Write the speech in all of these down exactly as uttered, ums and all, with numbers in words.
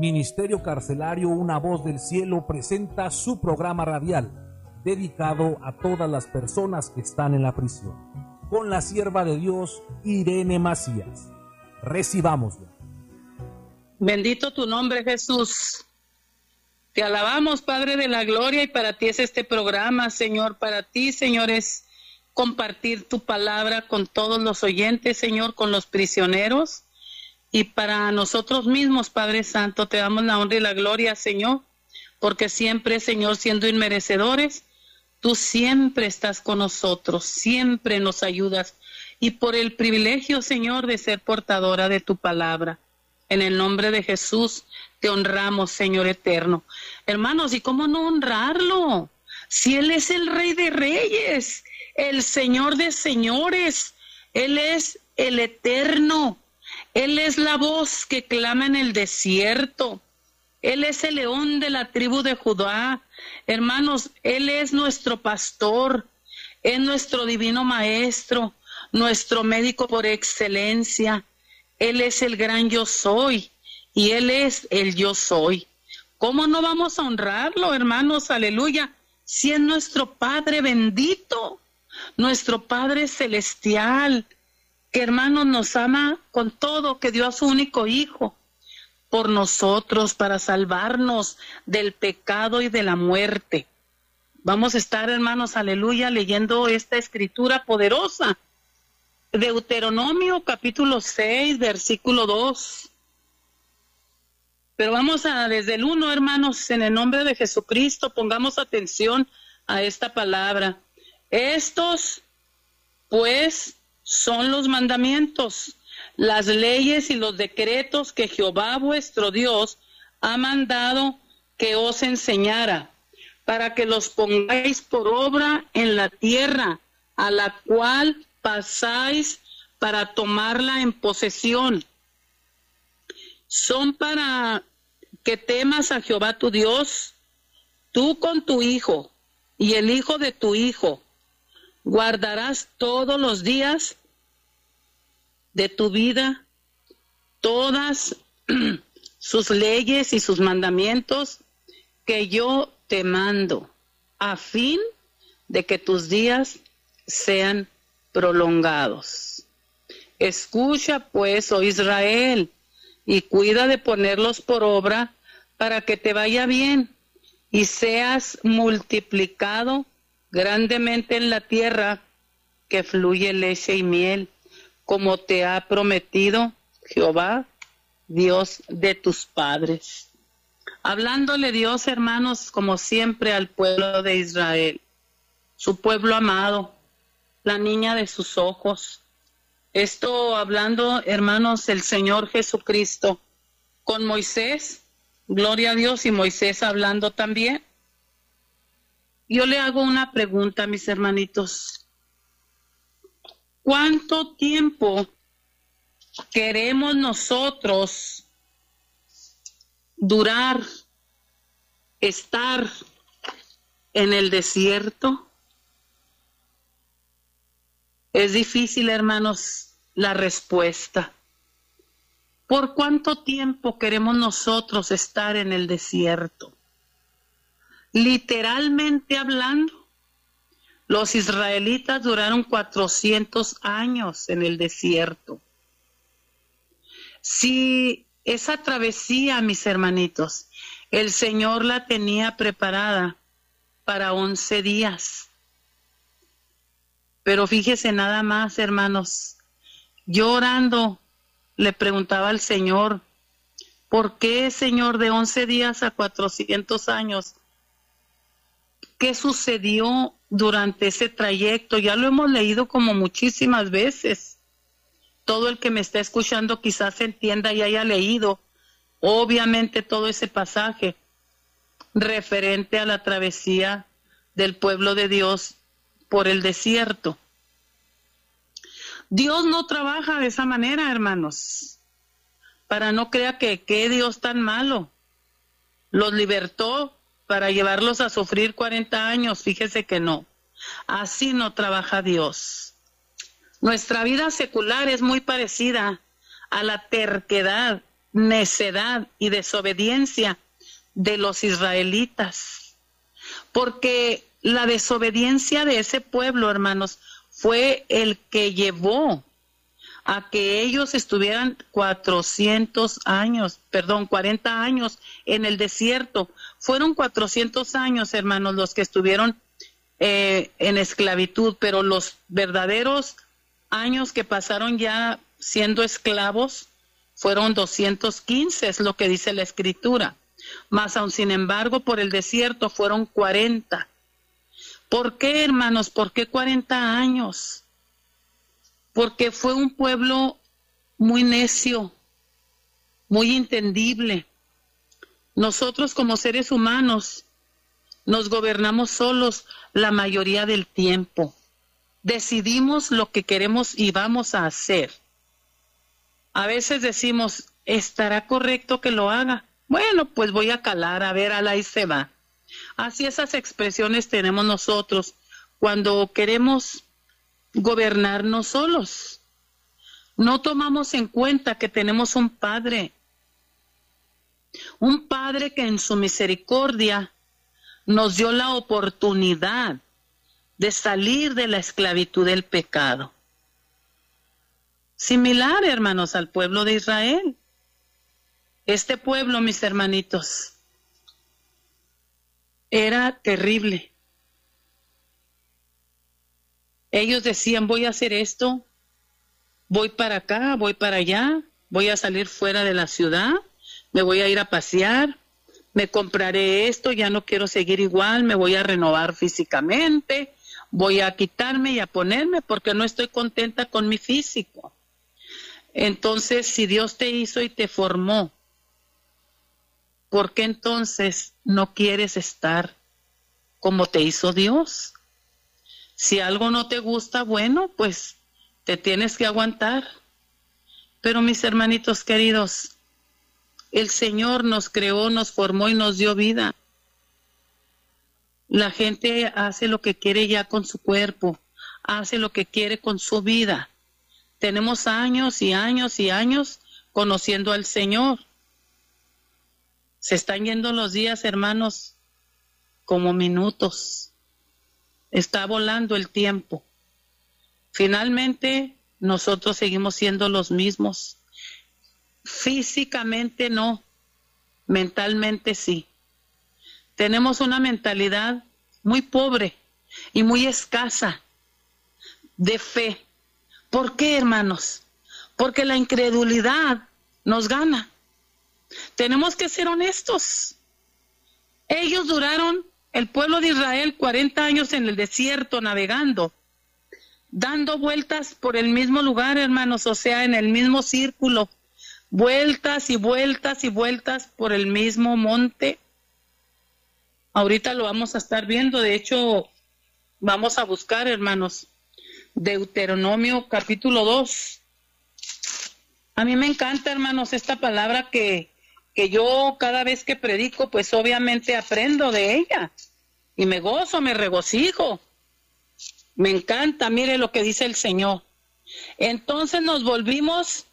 Ministerio Carcelario Una Voz del Cielo presenta su programa radial dedicado a todas las personas que están en la prisión, con la sierva de Dios Irene Macías. Recibámosla. Bendito tu nombre, Jesús. Te alabamos, Padre de la gloria, y para ti es este programa, Señor. Para ti, Señor, es compartir tu palabra con todos los oyentes, Señor, con los prisioneros. Y para nosotros mismos, Padre Santo, te damos la honra y la gloria, Señor, porque siempre, Señor, siendo inmerecedores, tú siempre estás con nosotros, siempre nos ayudas. Y por el privilegio, Señor, de ser portadora de tu palabra. En el nombre de Jesús te honramos, Señor eterno. Hermanos, ¿y cómo no honrarlo? Si Él es el Rey de Reyes, el Señor de Señores, Él es el Eterno, Él es la voz que clama en el desierto, Él es el león de la tribu de Judá. Hermanos, Él es nuestro pastor, es nuestro divino maestro, nuestro médico por excelencia. Él es el gran yo soy y Él es el yo soy. ¿Cómo no vamos a honrarlo, hermanos? Aleluya. Si es nuestro Padre bendito, nuestro Padre celestial, que hermanos nos ama con todo, que dio a su único Hijo por nosotros para salvarnos del pecado y de la muerte. Vamos a estar, hermanos, aleluya, leyendo esta escritura poderosa. Deuteronomio capítulo seis, versículo dos. Pero vamos a desde el uno, hermanos, en el nombre de Jesucristo, pongamos atención a esta palabra. Estos, pues, son los mandamientos, las leyes y los decretos que Jehová vuestro Dios ha mandado que os enseñara, para que los pongáis por obra en la tierra a la cual pasáis para tomarla en posesión. Son para que temas a Jehová tu Dios, tú con tu hijo y el hijo de tu hijo. Guardarás todos los días de tu vida todas sus leyes y sus mandamientos que yo te mando, a fin de que tus días sean prolongados. Escucha pues, oh Israel, y cuida de ponerlos por obra para que te vaya bien y seas multiplicado grandemente en la tierra que fluye leche y miel, como te ha prometido Jehová, Dios de tus padres. Hablándole Dios, hermanos, como siempre al pueblo de Israel, su pueblo amado, la niña de sus ojos. Esto hablando, hermanos, el Señor Jesucristo con Moisés, gloria a Dios, y Moisés hablando también. Yo le hago una pregunta, mis hermanitos. ¿Cuánto tiempo queremos nosotros durar, estar en el desierto? Es difícil, hermanos, la respuesta. ¿Por cuánto tiempo queremos nosotros estar en el desierto? Literalmente hablando, los israelitas duraron cuatrocientos años en el desierto. Si esa travesía, mis hermanitos, el Señor la tenía preparada para once días. Pero fíjese nada más, hermanos, yo orando le preguntaba al Señor, ¿por qué, Señor, de once días a cuatrocientos años? ¿Qué sucedió durante ese trayecto? Ya lo hemos leído como muchísimas veces. Todo el que me está escuchando quizás entienda y haya leído, obviamente, todo ese pasaje referente a la travesía del pueblo de Dios por el desierto. Dios no trabaja de esa manera, hermanos. Para no crea que qué Dios tan malo. Los libertó para llevarlos a sufrir cuarenta años. Fíjese que no. Así no trabaja Dios. Nuestra vida secular es muy parecida a la terquedad necedad y desobediencia de los israelitas, porque la desobediencia de ese pueblo, hermanos, fue el que llevó a que ellos estuvieran cuatrocientos años, perdón, cuarenta años en el desierto. Fueron cuatrocientos años, hermanos, los que estuvieron eh, en esclavitud, pero los verdaderos años que pasaron ya siendo esclavos fueron doscientos quince, es lo que dice la Escritura. Mas aún sin embargo, por el desierto fueron cuarenta. ¿Por qué, hermanos? ¿Por qué cuarenta años? Porque fue un pueblo muy necio, muy entendible. Nosotros como seres humanos nos gobernamos solos la mayoría del tiempo. Decidimos lo que queremos y vamos a hacer. A veces decimos, ¿estará correcto que lo haga? Bueno, pues voy a calar, a ver, ala, ahí se va. Así esas expresiones tenemos nosotros cuando queremos gobernarnos solos. No tomamos en cuenta que tenemos un Padre, un Padre que en su misericordia nos dio la oportunidad de salir de la esclavitud del pecado. Similar, hermanos, al pueblo de Israel. Este pueblo, mis hermanitos, era terrible. Ellos decían, voy a hacer esto, voy para acá, voy para allá, voy a salir fuera de la ciudad, me voy a ir a pasear, me compraré esto, ya no quiero seguir igual, me voy a renovar físicamente, voy a quitarme y a ponerme porque no estoy contenta con mi físico. Entonces, si Dios te hizo y te formó, ¿por qué entonces no quieres estar como te hizo Dios? Si algo no te gusta, bueno, pues te tienes que aguantar. Pero mis hermanitos queridos, el Señor nos creó, nos formó y nos dio vida. La gente hace lo que quiere ya con su cuerpo, hace lo que quiere con su vida. Tenemos años y años y años conociendo al Señor. Se están yendo los días, hermanos, como minutos. Está volando el tiempo. Finalmente, nosotros seguimos siendo los mismos. Físicamente no, mentalmente sí. Tenemos una mentalidad muy pobre y muy escasa de fe. ¿Por qué, hermanos? Porque la incredulidad nos gana. Tenemos que ser honestos. Ellos duraron, el pueblo de Israel, cuarenta años en el desierto navegando, dando vueltas por el mismo lugar, hermanos, o sea, en el mismo círculo, vueltas y vueltas y vueltas por el mismo monte. Ahorita lo vamos a estar viendo, de hecho, vamos a buscar, hermanos, Deuteronomio capítulo dos. A mí me encanta, hermanos, esta palabra que, que yo cada vez que predico, pues obviamente aprendo de ella. Y me gozo, me regocijo. Me encanta, mire lo que dice el Señor. Entonces nos volvimos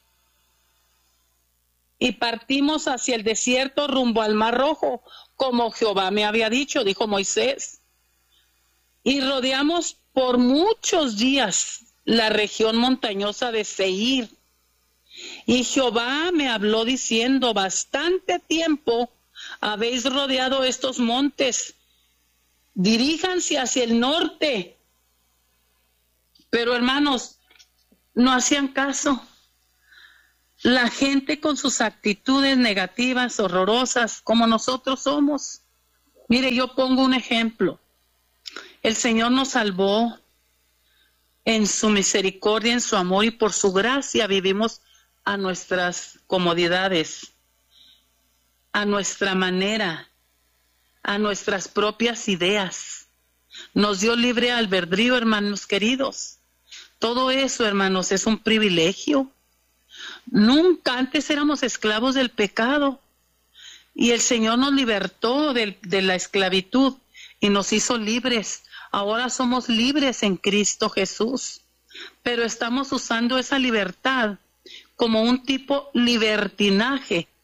y partimos hacia el desierto rumbo al Mar Rojo, como Jehová me había dicho, dijo Moisés. Y rodeamos por muchos días la región montañosa de Seir. Y Jehová me habló diciendo, bastante tiempo habéis rodeado estos montes, diríjanse hacia el norte. Pero hermanos, no hacían caso. La gente con sus actitudes negativas, horrorosas, como nosotros somos. Mire, yo pongo un ejemplo. El Señor nos salvó en su misericordia, en su amor y por su gracia vivimos a nuestras comodidades, a nuestra manera, a nuestras propias ideas. Nos dio libre albedrío, hermanos queridos. Todo eso, hermanos, es un privilegio. Nunca antes éramos esclavos del pecado y el Señor nos libertó de, de la esclavitud y nos hizo libres. Ahora somos libres en Cristo Jesús, pero estamos usando esa libertad como un tipo libertinaje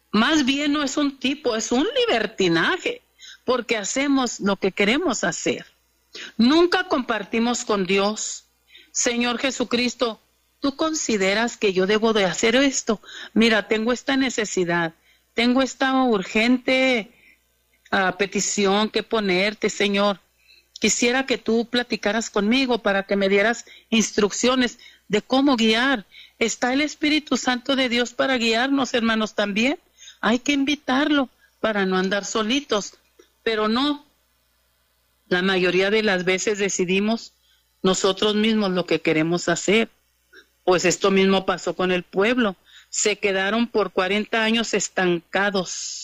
Más bien no es un tipo, es un libertinaje, porque hacemos lo que queremos hacer. Nunca compartimos con Dios. Señor Jesucristo, ¿tú consideras que yo debo de hacer esto? Mira, tengo esta necesidad, tengo esta urgente uh, petición que ponerte, Señor. Quisiera que tú platicaras conmigo para que me dieras instrucciones de cómo guiar. Está el Espíritu Santo de Dios para guiarnos, hermanos, también. Hay que invitarlo para no andar solitos, pero no. La mayoría de las veces decidimos nosotros mismos lo que queremos hacer. Pues esto mismo pasó con el pueblo. Se quedaron por cuarenta años estancados.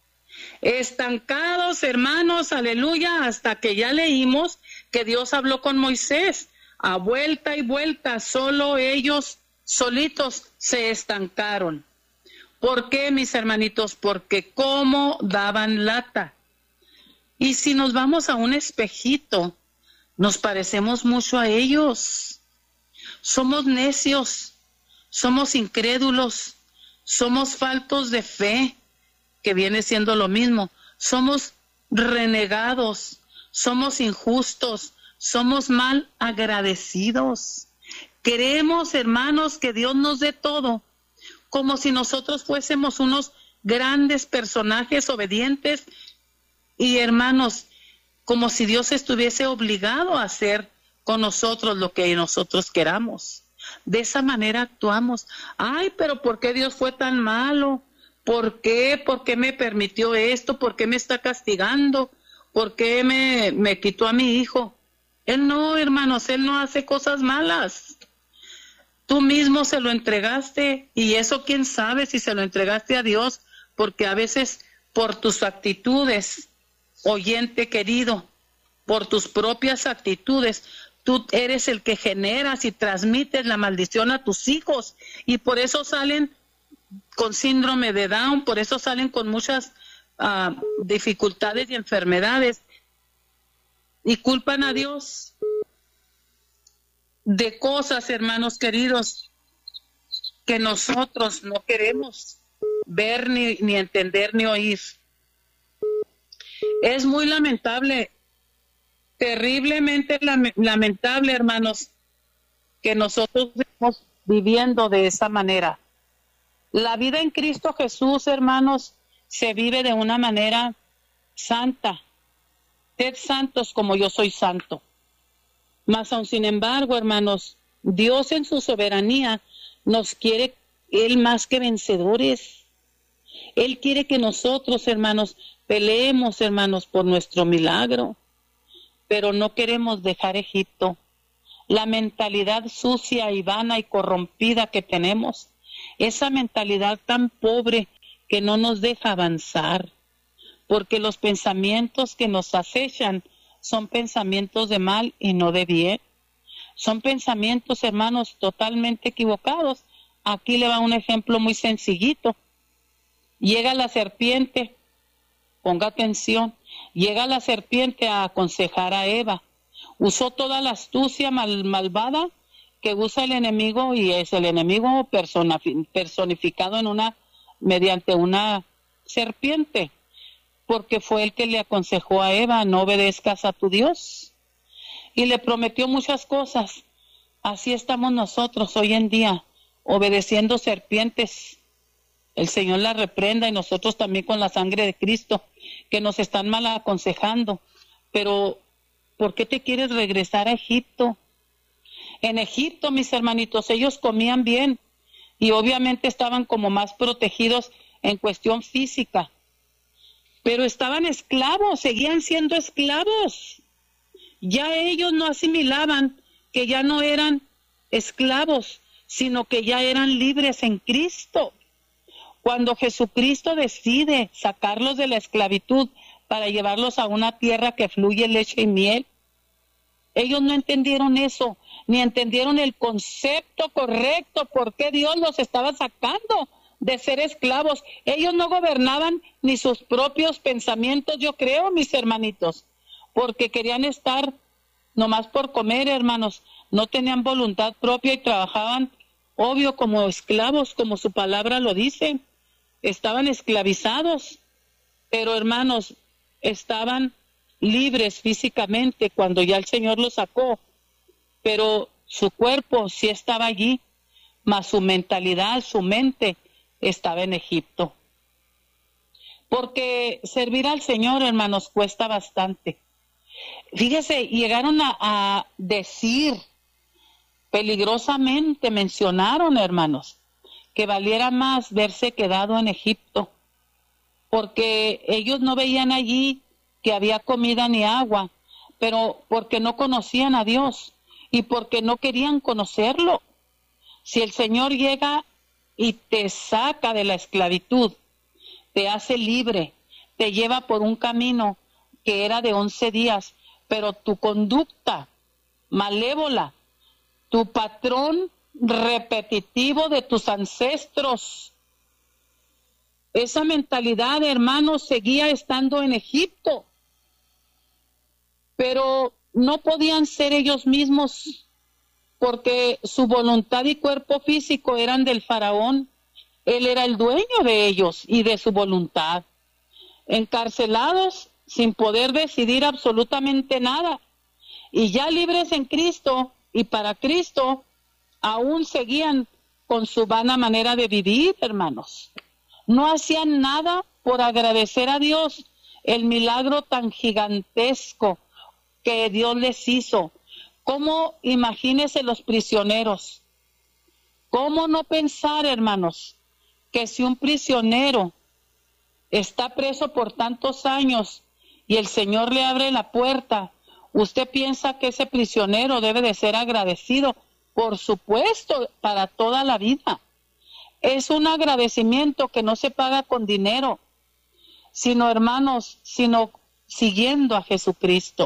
Estancados, hermanos, aleluya, hasta que ya leímos que Dios habló con Moisés. A vuelta y vuelta, solo ellos solitos se estancaron. ¿Por qué, mis hermanitos? Porque cómo daban lata. Y si nos vamos a un espejito, nos parecemos mucho a ellos. Somos necios, somos incrédulos, somos faltos de fe, que viene siendo lo mismo. Somos renegados, somos injustos, somos mal agradecidos. Queremos, hermanos, que Dios nos dé todo, como si nosotros fuésemos unos grandes personajes obedientes y, hermanos, como si Dios estuviese obligado a hacer con nosotros lo que nosotros queramos. De esa manera actuamos. Ay, pero ¿por qué Dios fue tan malo? ¿Por qué? ¿Por qué me permitió esto? ¿Por qué me está castigando? ¿Por qué me, me quitó a mi hijo? Él no, hermanos, Él no hace cosas malas. Tú mismo se lo entregaste, y eso quién sabe si se lo entregaste a Dios, porque a veces por tus actitudes, oyente querido, por tus propias actitudes, tú eres el que generas y transmites la maldición a tus hijos, y por eso salen con síndrome de Down, por eso salen con muchas uh, dificultades y enfermedades, y culpan a Dios de cosas, hermanos queridos, que nosotros no queremos ver, ni, ni entender, ni oír. Es muy lamentable, terriblemente lamentable, hermanos, que nosotros estemos viviendo de esa manera. La vida en Cristo Jesús, hermanos, se vive de una manera santa. Sed santos como yo soy santo. Mas aun sin embargo, hermanos, Dios en su soberanía nos quiere Él más que vencedores. Él quiere que nosotros, hermanos, peleemos, hermanos, por nuestro milagro. Pero no queremos dejar Egipto. La mentalidad sucia y vana y corrompida que tenemos, esa mentalidad tan pobre que no nos deja avanzar, porque los pensamientos que nos acechan son pensamientos de mal y no de bien. Son pensamientos, hermanos, totalmente equivocados. Aquí le va un ejemplo muy sencillito. Llega la serpiente, ponga atención, llega la serpiente a aconsejar a Eva. Usó toda la astucia mal, malvada que usa el enemigo, y es el enemigo persona, personificado en una, mediante una serpiente, porque fue el que le aconsejó a Eva: no obedezcas a tu Dios, y le prometió muchas cosas. Así estamos nosotros hoy en día, obedeciendo serpientes. El Señor la reprenda, y nosotros también con la sangre de Cristo, que nos están mal aconsejando. Pero ¿por qué te quieres regresar a Egipto? En Egipto, mis hermanitos, ellos comían bien y obviamente estaban como más protegidos en cuestión física, pero estaban esclavos, seguían siendo esclavos. Ya ellos no asimilaban que ya no eran esclavos, sino que ya eran libres en Cristo. Cuando Jesucristo decide sacarlos de la esclavitud para llevarlos a una tierra que fluye leche y miel, ellos no entendieron eso, ni entendieron el concepto correcto, por qué Dios los estaba sacando de ser esclavos. Ellos no gobernaban ni sus propios pensamientos, yo creo, mis hermanitos, porque querían estar nomás por comer, hermanos. No tenían voluntad propia y trabajaban, obvio, como esclavos, como su palabra lo dice. estaban esclavizados, pero hermanos, estaban libres físicamente cuando ya el Señor los sacó, pero su cuerpo sí estaba allí, mas su mentalidad, su mente estaba en Egipto. Porque servir al Señor, hermanos, cuesta bastante. Fíjese, llegaron a, a decir, peligrosamente mencionaron, hermanos, que valiera más verse quedado en Egipto, porque ellos no veían allí que había comida ni agua, pero porque no conocían a Dios y porque no querían conocerlo. Si el Señor llega y te saca de la esclavitud, te hace libre, te lleva por un camino que era de once días, pero tu conducta malévola, tu patrón repetitivo de tus ancestros, esa mentalidad, hermanos, seguía estando en Egipto, pero no podían ser ellos mismos porque su voluntad y cuerpo físico eran del faraón. Él era el dueño de ellos y de su voluntad. Encarcelados sin poder decidir absolutamente nada. Y ya libres en Cristo y para Cristo, aún seguían con su vana manera de vivir, hermanos. No hacían nada por agradecer a Dios el milagro tan gigantesco que Dios les hizo. ¿Cómo, imagínense los prisioneros? ¿Cómo no pensar, hermanos, que si un prisionero está preso por tantos años y el Señor le abre la puerta, usted piensa que ese prisionero debe de ser agradecido? Por supuesto, para toda la vida. Es un agradecimiento que no se paga con dinero, sino, hermanos, sino siguiendo a Jesucristo,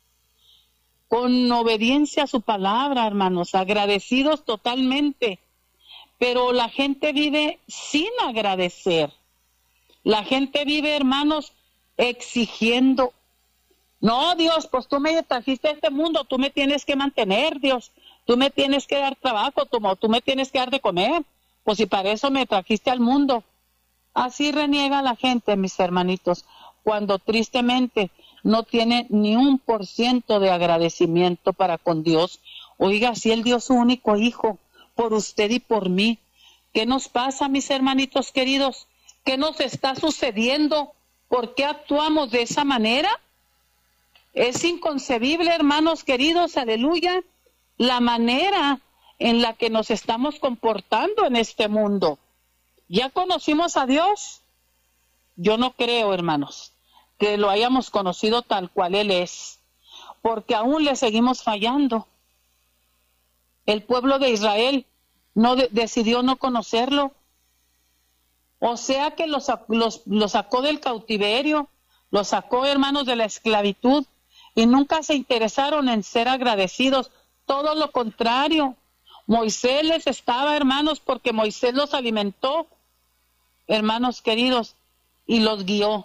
con obediencia a su palabra, hermanos, agradecidos totalmente. Pero la gente vive sin agradecer. La gente vive, hermanos, exigiendo. No, Dios, pues tú me trajiste a este mundo, tú me tienes que mantener, Dios. Tú me tienes que dar trabajo, tú, tú me tienes que dar de comer. Pues si para eso me trajiste al mundo. Así reniega la gente, mis hermanitos, cuando tristemente no tiene ni un por ciento de agradecimiento para con Dios. Oiga, si Él dio su único hijo por usted y por mí. ¿Qué nos pasa, mis hermanitos queridos? ¿Qué nos está sucediendo? ¿Por qué actuamos de esa manera? Es inconcebible, hermanos queridos, aleluya, la manera en la que nos estamos comportando en este mundo. ¿Ya conocimos a Dios? Yo no creo, hermanos, que lo hayamos conocido tal cual Él es, porque aún le seguimos fallando. El pueblo de Israel no de, decidió no conocerlo. O sea que los, los, los sacó del cautiverio, los sacó, hermanos, de la esclavitud, y nunca se interesaron en ser agradecidos. Todo lo contrario. Moisés les estaba, hermanos, porque Moisés los alimentó, hermanos queridos, y los guió.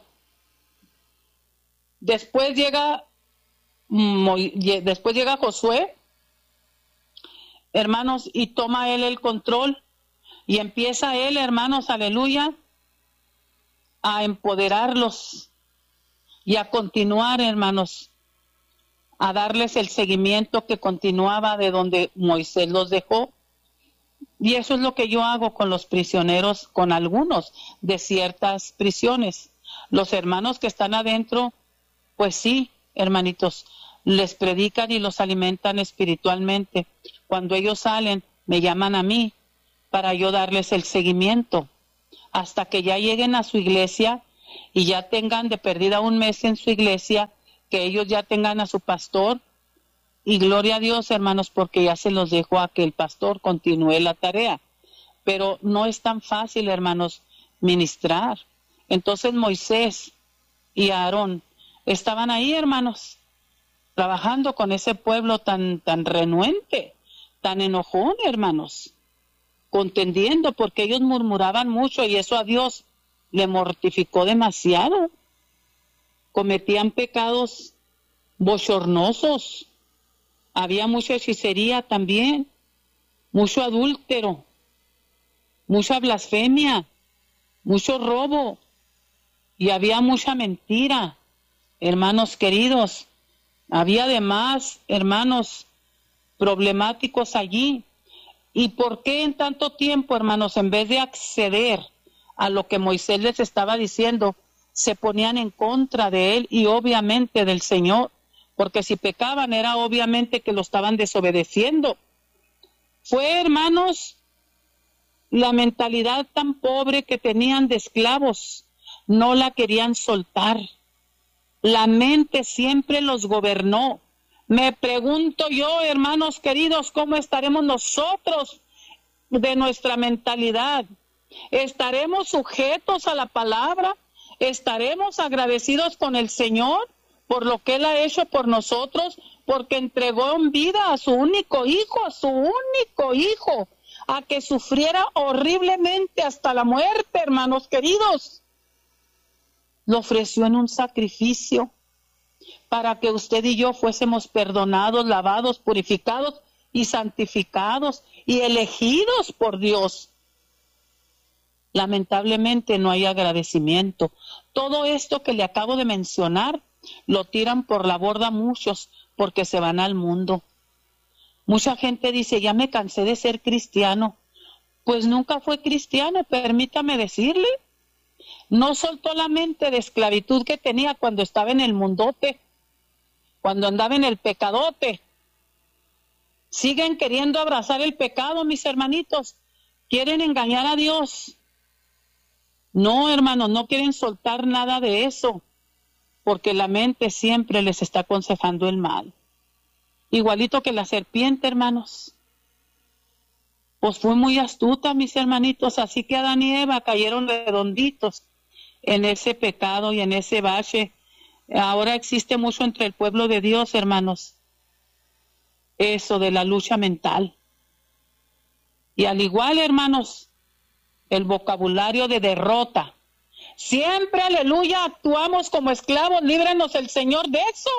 Después llega, después llega Josué, hermanos, y toma él el control, y empieza él, hermanos, aleluya, a empoderarlos y a continuar, hermanos, a darles el seguimiento que continuaba de donde Moisés los dejó. Y eso es lo que yo hago con los prisioneros, con algunos de ciertas prisiones. Los hermanos que están adentro, pues sí, hermanitos, les predican y los alimentan espiritualmente. Cuando ellos salen, me llaman a mí para yo darles el seguimiento hasta que ya lleguen a su iglesia y ya tengan de perdida un mes en su iglesia, que ellos ya tengan a su pastor. Y gloria a Dios, hermanos, porque ya se los dejo a que el pastor continúe la tarea. Pero no es tan fácil, hermanos, ministrar. Entonces Moisés y Aarón estaban ahí, hermanos, trabajando con ese pueblo tan, tan renuente, tan enojón, hermanos, contendiendo, porque ellos murmuraban mucho y eso a Dios le mortificó demasiado. Cometían pecados bochornosos. Había mucha hechicería también, mucho adúltero, mucha blasfemia, mucho robo y había mucha mentira, hermanos queridos. Había además, hermanos, problemáticos allí. ¿Y por qué en tanto tiempo, hermanos, en vez de acceder a lo que Moisés les estaba diciendo, se ponían en contra de él y obviamente del Señor? Porque si pecaban era obviamente que lo estaban desobedeciendo. Fue, hermanos, la mentalidad tan pobre que tenían de esclavos. No la querían soltar. La mente siempre los gobernó. Me pregunto yo, hermanos queridos, ¿cómo estaremos nosotros de nuestra mentalidad? ¿Estaremos sujetos a la palabra? ¿Estaremos agradecidos con el Señor por lo que Él ha hecho por nosotros? Porque entregó en vida a su único hijo, a su único hijo, a que sufriera horriblemente hasta la muerte, hermanos queridos. Lo ofreció en un sacrificio para que usted y yo fuésemos perdonados, lavados, purificados y santificados y elegidos por Dios. Lamentablemente no hay agradecimiento. Todo esto que le acabo de mencionar lo tiran por la borda muchos porque se van al mundo. Mucha gente dice, ya me cansé de ser cristiano. Pues nunca fue cristiano, permítame decirle. No soltó la mente de esclavitud que tenía cuando estaba en el mundote, cuando andaba en el pecadote. Siguen queriendo abrazar el pecado, mis hermanitos. Quieren engañar a Dios. No, hermanos, no quieren soltar nada de eso, porque la mente siempre les está aconsejando el mal. Igualito que la serpiente, hermanos. Pues fue muy astuta, mis hermanitos, así que Adán y Eva cayeron redonditos en ese pecado y en ese bache. Ahora existe mucho entre el pueblo de Dios, hermanos, eso de la lucha mental. Y al igual, hermanos, el vocabulario de derrota. Siempre, aleluya, actuamos como esclavos, líbranos el Señor de eso.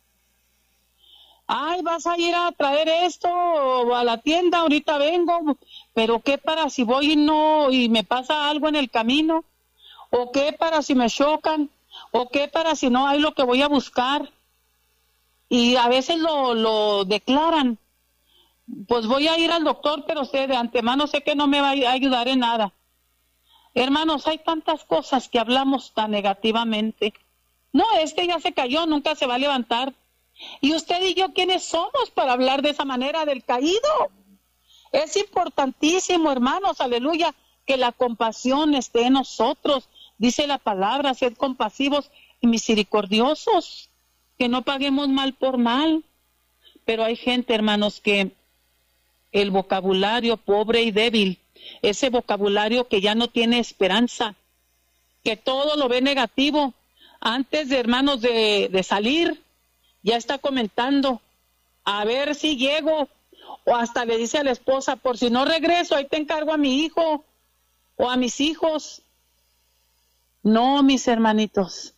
Ay, vas a ir a traer esto o a la tienda, ahorita vengo, pero ¿qué para si voy y no y me pasa algo en el camino? ¿O qué para si me chocan? ¿O qué para si no hay lo que voy a buscar? Y a veces lo, lo declaran, pues voy a ir al doctor, pero sé de antemano sé que no me va a ayudar en nada. Hermanos, hay tantas cosas que hablamos tan negativamente. No, este ya se cayó, nunca se va a levantar. ¿Y usted y yo quiénes somos para hablar de esa manera del caído? Es importantísimo, hermanos, aleluya, que la compasión esté en nosotros. Dice la palabra, sed compasivos y misericordiosos, que no paguemos mal por mal. Pero hay gente, hermanos, que el vocabulario pobre y débil, ese vocabulario que ya no tiene esperanza, que todo lo ve negativo, antes de, hermanos, de, de salir, ya está comentando, a ver si llego, o hasta le dice a la esposa, por si no regreso, ahí te encargo a mi hijo, o a mis hijos. No, mis hermanitos,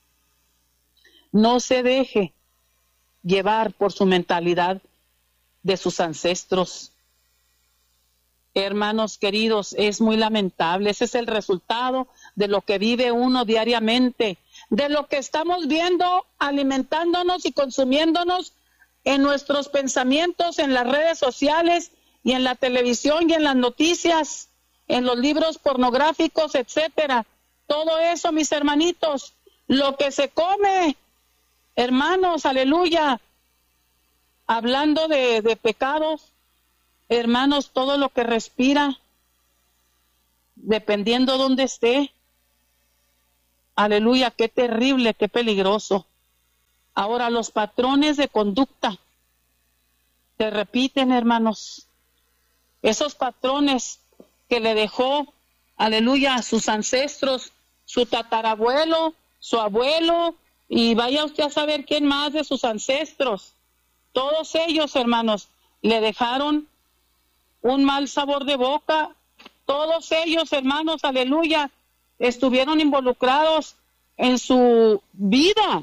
no se deje llevar por su mentalidad de sus ancestros. Hermanos queridos, es muy lamentable, ese es el resultado de lo que vive uno diariamente, de lo que estamos viendo, alimentándonos y consumiéndonos en nuestros pensamientos, en las redes sociales y en la televisión y en las noticias, en los libros pornográficos, etcétera. Todo eso, mis hermanitos, lo que se come, hermanos, aleluya, hablando de, de pecados, hermanos, todo lo que respira, dependiendo dónde esté, aleluya, qué terrible, qué peligroso. Ahora, los patrones de conducta se repiten, hermanos. Esos patrones que le dejó, aleluya, a sus ancestros, su tatarabuelo, su abuelo, y vaya usted a saber quién más de sus ancestros. Todos ellos, hermanos, le dejaron un mal sabor de boca. Todos ellos, hermanos, aleluya, estuvieron involucrados en su vida.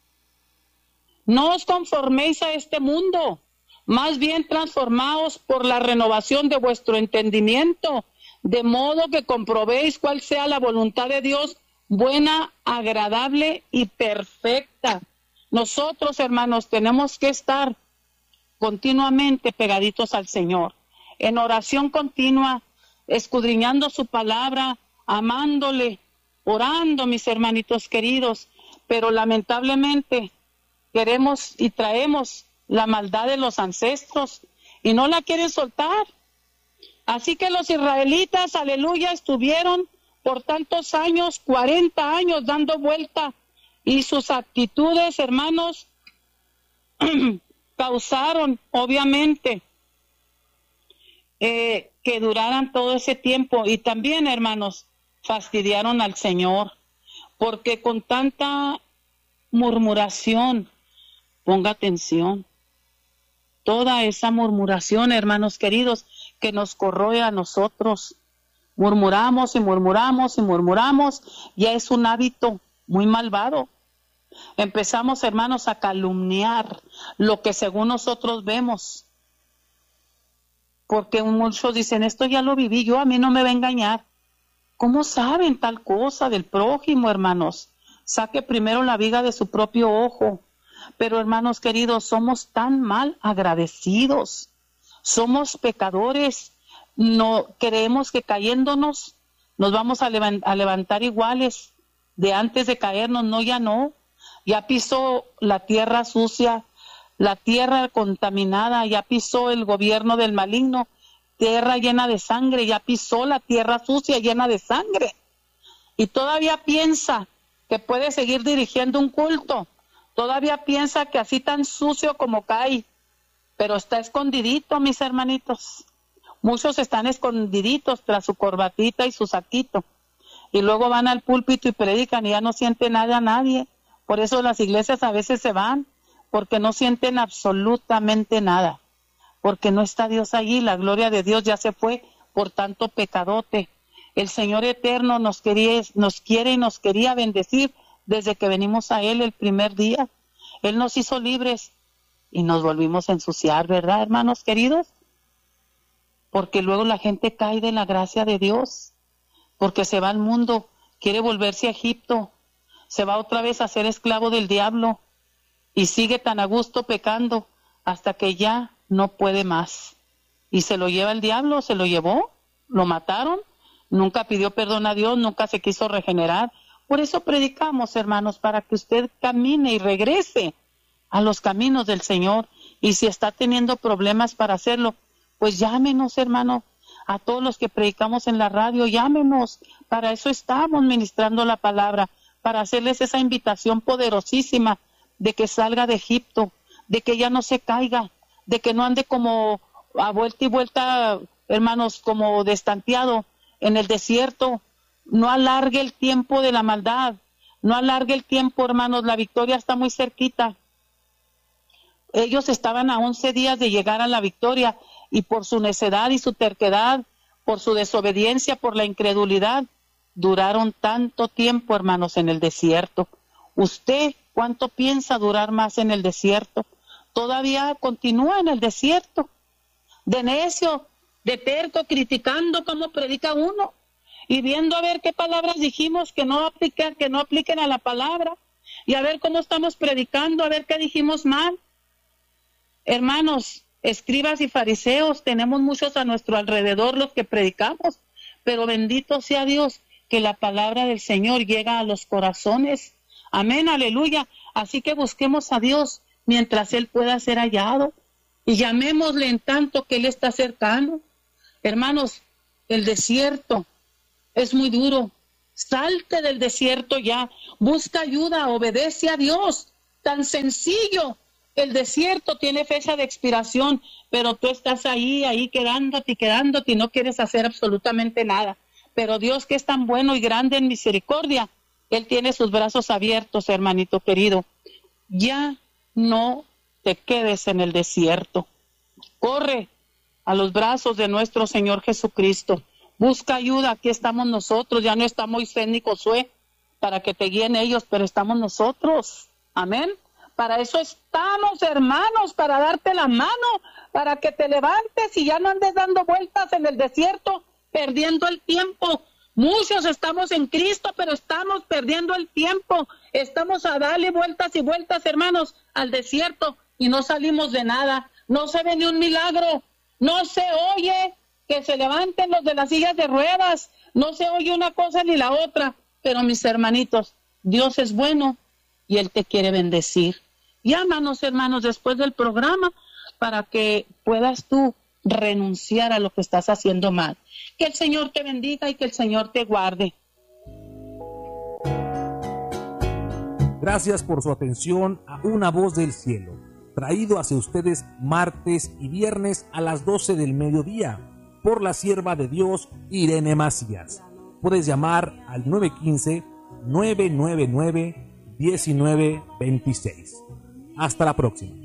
No os conforméis a este mundo, más bien transformaos por la renovación de vuestro entendimiento. de modo que comprobéis cuál sea la voluntad de Dios, buena, agradable y perfecta. Nosotros, hermanos, tenemos que estar continuamente pegaditos al Señor, en oración continua, escudriñando su palabra, amándole, orando, mis hermanitos queridos, pero lamentablemente queremos y traemos la maldad de los ancestros y no la quieren soltar. Así que los israelitas, aleluya, estuvieron por tantos años, cuarenta años dando vuelta, y sus actitudes, hermanos, causaron, obviamente, eh, que duraran todo ese tiempo. Y también, hermanos, fastidiaron al Señor, porque con tanta murmuración, ponga atención, toda esa murmuración, hermanos queridos, que nos corroe a nosotros, murmuramos y murmuramos y murmuramos, ya es un hábito muy malvado. Empezamos, hermanos, a calumniar lo que según nosotros vemos, porque muchos dicen, esto ya lo viví yo, a mí no me va a engañar. ¿Cómo saben tal cosa del prójimo, hermanos? Saque primero la viga de su propio ojo. Pero, hermanos queridos, somos tan mal agradecidos, somos pecadores, no creemos que cayéndonos nos vamos a, levant- a levantar iguales de antes de caernos. No, ya no. Ya pisó la tierra sucia, la tierra contaminada, ya pisó el gobierno del maligno, tierra llena de sangre, ya pisó la tierra sucia llena de sangre. Y todavía piensa que puede seguir dirigiendo un culto, todavía piensa que así tan sucio como cae, pero está escondidito, mis hermanitos. Muchos están escondiditos tras su corbatita y su saquito, y luego van al púlpito y predican y ya no siente nada a nadie. Por eso las iglesias a veces se van, porque no sienten absolutamente nada, porque no está Dios allí, la gloria de Dios ya se fue por tanto pecadote. El Señor eterno nos quería, nos quiere y nos quería bendecir desde que venimos a Él el primer día. Él nos hizo libres y nos volvimos a ensuciar, ¿verdad, hermanos queridos? Porque luego la gente cae de la gracia de Dios, porque se va al mundo, quiere volverse a Egipto, se va otra vez a ser esclavo del diablo y sigue tan a gusto pecando hasta que ya no puede más. Y se lo lleva el diablo, se lo llevó, lo mataron, nunca pidió perdón a Dios, nunca se quiso regenerar. Por eso predicamos, hermanos, para que usted camine y regrese a los caminos del Señor. Y si está teniendo problemas para hacerlo, pues llámenos, hermano, a todos los que predicamos en la radio, llámenos. Para eso estamos ministrando la palabra, para hacerles esa invitación poderosísima de que salga de Egipto, de que ya no se caiga, de que no ande como a vuelta y vuelta, hermanos, como destanteado en el desierto. No alargue el tiempo de la maldad, no alargue el tiempo, hermanos, la victoria está muy cerquita. Ellos estaban a once días de llegar a la victoria y por su necedad y su terquedad, por su desobediencia, por la incredulidad, duraron tanto tiempo, hermanos, en el desierto. ¿Usted cuánto piensa durar más en el desierto? Todavía continúa en el desierto, de necio, de terco, criticando cómo predica uno y viendo a ver qué palabras dijimos que no apliquen, que no apliquen a la palabra, y a ver cómo estamos predicando, a ver qué dijimos mal. Hermanos, escribas y fariseos, tenemos muchos a nuestro alrededor los que predicamos, pero bendito sea Dios que la palabra del Señor llega a los corazones. Amén, aleluya. Así que busquemos a Dios mientras Él pueda ser hallado y llamémosle en tanto que Él está cercano. Hermanos, el desierto es muy duro. Salte del desierto ya, busca ayuda, obedece a Dios. Tan sencillo. El desierto tiene fecha de expiración, pero tú estás ahí, ahí quedándote y quedándote y no quieres hacer absolutamente nada. Pero Dios, que es tan bueno y grande en misericordia, Él tiene sus brazos abiertos, hermanito querido. Ya no te quedes en el desierto. Corre a los brazos de nuestro Señor Jesucristo. Busca ayuda, aquí estamos nosotros. Ya no está Moisés ni Josué para que te guíen ellos, pero estamos nosotros. Amén. Para eso estamos, hermanos, para darte la mano, para que te levantes y ya no andes dando vueltas en el desierto perdiendo el tiempo. Muchos estamos en Cristo, pero estamos perdiendo el tiempo. Estamos a darle vueltas y vueltas, hermanos, al desierto y no salimos de nada. No se ve ni un milagro. No se oye que se levanten los de las sillas de ruedas. No se oye una cosa ni la otra. Pero mis hermanitos, Dios es bueno y Él te quiere bendecir. Llámanos, hermanos, después del programa para que puedas tú renunciar a lo que estás haciendo mal. Que el Señor te bendiga y que el Señor te guarde. Gracias por su atención a Una Voz del Cielo, traído hacia ustedes martes y viernes a las doce del mediodía por la sierva de Dios Irene Macías. Puedes llamar al nueve uno cinco, nueve nueve nueve, uno nueve dos seis. Hasta la próxima.